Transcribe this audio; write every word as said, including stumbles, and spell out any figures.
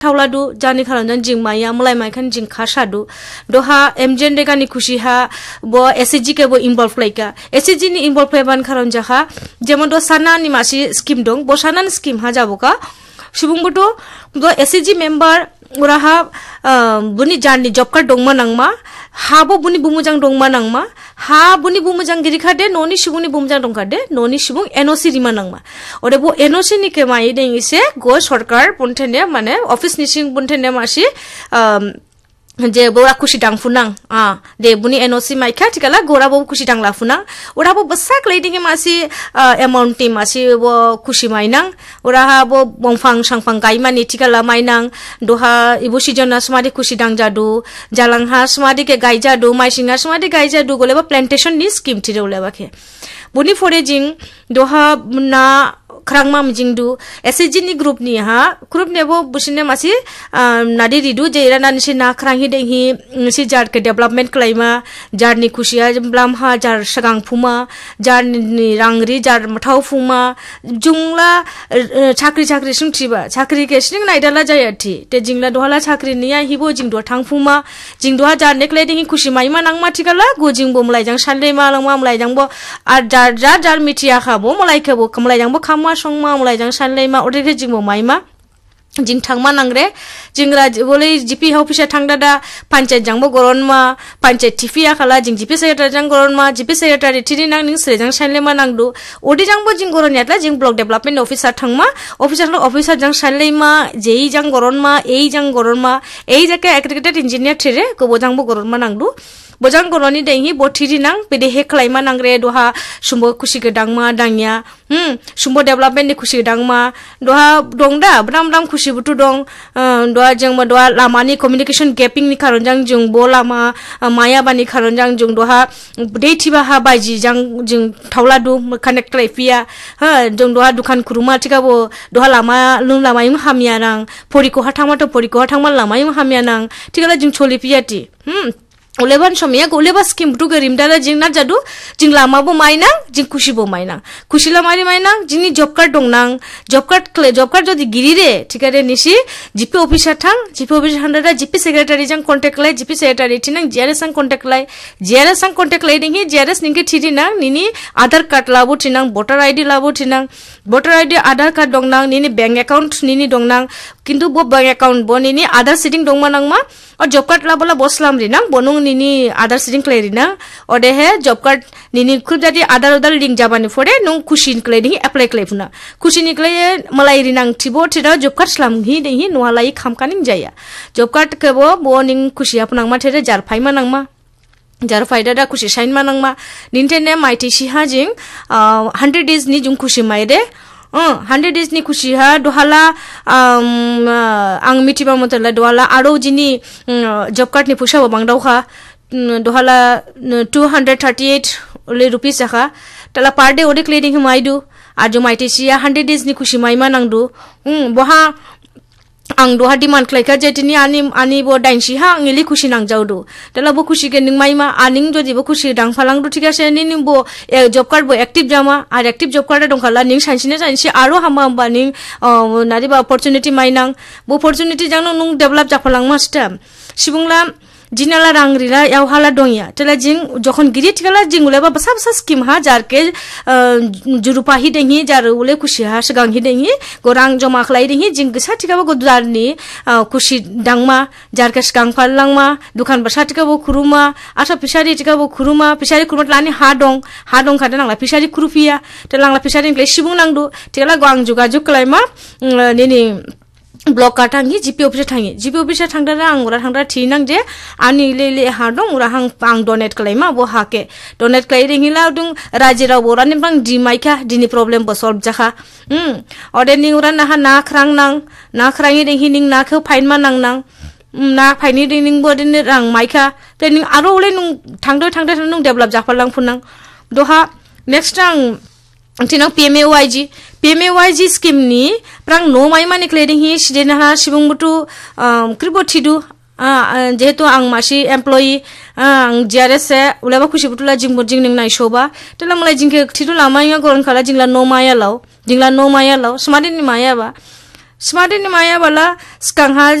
थावलादु जानि खालामजों जिं माया मलाई माइखान जिं खासादु दहा एमजेन देगानि खुशी हा बो एसएजी के बो इनवॉल्व लाइका एसएजी नि इनवॉल्व लेबान खालाम जाहा जेमन दो साना नि मासी स्कीम दं बो साना स्कीम हा जाबोका सुबुंबोतो दो एसएजी मेंबर उराहा बुनि जानि जॉब कार्ड दंमा नांमा हाबो बुनि बुमुजां दंमा नांमा हा बुनि बुमुजां गिरिखा दे नोनि सुबुंनि बुमुजां दंखा दे नोनि सुबुं एनओसी रिमा नांमा ओरे बो एनओसी नि के माइ दें इसे गो सरकार बुनथेने माने ऑफिस निसिं बुनथेने मासी जे बोरा खुशी दांफुनां आ दे बुनि एनओसी माइखा थिकाला गोरा बो खुशी दां लाफुनां ओरा बो बसाक लेदिंगे मासी अमाउंट टी मासी बो खुशी माइनां ओरा हा बो बंफां सांफां गाइमानि थिकाला माइनां दोहा इबो सिजना समादि खुशी दां जादु जालांहा समादि के गाइ जादु माइसिंगा समादि गाइ जादु गोलेबा प्लांटेशन नि स्कीम थिरे लेबाखे बुनि फरेजिं दोहा ना krangma mjingdu एसएजी नि ग्रुप नि हा ग्रुप नेबो बुसिने मासी नादि रिदु जेरा नानि से ना kranghi देहि से जार के डेवलपमेंट क्लाइमा जार नि खुशिया जब्लाम हा जार सगां फुमा जार नि रांगरि जार मथाव फुमा जुंला चाकरी चाकरी सुंथिबा चाकरी के सिंग नाइदाला जायाथि ते जिंगला दोहाला चाकरी निया हिबो जिंदो थां फुमा जिंदोहा जार नेक्ले देहि खुशी माइमा नांमा थिकाला गोजिं बो मलाइजां सानले मा लांमा मलाइजां बो आ जार जार जार मिथिया खाबो मलाइखबो कमलाइजां बो खामा संमा मलाइजां सानलेमा ओरैखे जिंबो माइमा जिं थांमा नांग्रे जिंग्रा बोले जीपी ऑफिसा थांदादा पंचायत जांबो गरनमा पंचायत टिफिया खाला जिं जीपी सेक्रेटारि जां गरनमा जीपी सेक्रेटारि थिरि नां निं सेजां सानलेमा नांदु ओदि जांबो जिं गरनियातला जिं block development officer थांमा officer officer जां सानलेमा जेई जां गरनमा एई जां गरमा एई जाके एग्रीगेटेड इंजीनियर थिरे गोबो जांबो गरमा नांदु बजां गरनि देहि बोथिरि नां बेदे हेखलाइमा नांग्रे दोहा सुम्बो खुशी गदांमा दांया हम सुम्बो डेवलपमेंट नि खुशी गदांमा दोहा दंदा ब्राम ब्राम खुशी बुतु दं दोहा जों म दोहा लामानि कम्युनिकेशन गैपिंग नि खारनजां जों बो लामा माया बानि खारनजां जों दोहा देथिबा हा बायजि जां जों थावलादु कनेक्ट लाइफिया ह जों दोहा दुकान खुरुमा थिकाबो दोहा लामा लुं लामायम हामिया नां परिको हाथामाto परिको हाथामा लामायम हामिया नां थिकाला जों चलिपियाति हम ओलेबान समिया गोलेबा स्कीम बुटु गरिमदाला जिंना जादु जिं लामाबो माइना जिं खुशिबो माइना खुशिला मारि माइना जिनि job card दंनां job card clay job card जदि गिरिरे थिकारे निसि जीपी ऑफिसर थां जीपी ऑफिसर हान्दादा जीपी सेक्रेटारि जां कांटेक्ट लाय जीपी सेक्रेटारि थिनां जीआरएस जां कांटेक्ट लाय जीआरएस जां कांटेक्ट लाय दिहि जीआरएस निंके थिदिनां निनि आधार कार्ड लाबो थिनां वोटर आईडी लाबो थिनां वोटर आईडी आधार कार्ड दंनां निनि बैंक अकाउंट निनि दंनां किन्तु बो बैंक अकाउंट बो निनि आधार सीडिंग दंमा नांमा और जॉब कार्ड लाबोला बसलाम रिना बोनुं निनि आधार सीडिंग क्लेरिना ओदे है जॉब कार्ड निनि खुदादि आधार उदार लिंक जाबानि फरे नं खुशी क्लेरिंग अप्लाई क्लेफुना खुशी निक्ले मलाई रिनां थिबो थिदा जॉब कार्ड स्लाम हि देहि नोहालाई खामकानिं जाया जॉब कार्ड केबो बोनिं खुशी आपनांमा थेरे जार फाइमा नांमा जार फायदा दा खुशी साइन मा नांमा निनटेने माइति सिहा जिं हंड्रेड डेज नि जुं खुशी माइदे हंड्रेड डेज नि खुशी हा दोहाला आं मिथिबा मतला दोहाला आरो जिनि जॉब कार्ड नि फैसा बांदावखा दोहाला टू हंड्रेड थर्टी एट ले रुपीस जाखा तला पर डे ओदे क्लियरिंग माइदु आजो माइटेसिया हंड्रेड डेज नि खुशी माइमा नांदु बहा आं दोहा डिमांड क्लाइका जेटिनि आनि आनि बो दाइनसि हा आंनि खुशी नांजावदु तला बो खुशी के निं माइमा आनिं जदि बो खुशी दां फालांदु थिगासे नि बो जॉब कार्ड बो active Jama are active job card दंखाला निं सानसिने सानसि आरो हामा हामबा निं नारिबा अपॉर्चुनिटी माइनां बो अपॉर्चुनिटी जांनो नुं डेवलप जाफालां मास्टा सिबुंला जिनाला रांग्रिला यावहाला दंया तला जिं जखन गिरि थिकाला जिं उलेबा बसा बसा स्कीम हा जारके जुरुपा हि देहि जार उले खुशी हा सगां हि देहि गोरां जमा खलाई देहि जिं गसा थिकाबो गदारनि खुशी दांमा जारके सगां फालांमा दुकान बसा थिकाबो खुरुमा आसा फिसारि थिकाबो खुरुमा फिसारि खुरुमा लानि हा दं हा दं खादा नांला फिसारि खुरुफिया तलांला फिसारि क्ले सिबुं नांदु थिकाला गां जुगाजुग क्लाइमा निनि ब्लॉक का थांगी जीपी ऑफिस थांगी जीपी ऑफिस थांदारा आं उरा थांदारा थिनां जे आनि ले ले हा दं उरा हां आं डोनेट क्लाइमा बो हाके डोनेट क्लाई रिंगिला दुं राजिरा बोरानि बां दि माइका दिनि प्रॉब्लम बो सॉल्व जाखा हम ओदेनि उरा ना ना खरां नां ना खरांgi रिंहि निं नाखौ फाइन मा नां नां ना फाइनि रिंनिं बो दिनि रां माइका तेनि आरो उले नुं थांदो थांदो नुं डेवलप जाफालां फुनां दोहा नेक्स्ट आं तिनां पीएमएवाईजी पीएमएवाईजी स्कीम नि प्रांग नो माइमा निक्लेदिं हि सिदेना सिबुंबुतु क्रिबो थिदु जेहेतु आं मासी एमप्लॉयी आं जीआरएस से उलेबा खुशी बुतुला जिंबो जिं निं नाइसोबा तला मलाई जिंके थिदु लामाया गरन खाला जिंला नो माया लाव जिंला नो माया लाव समादि नि माया बा Smart ni maya bala skang ha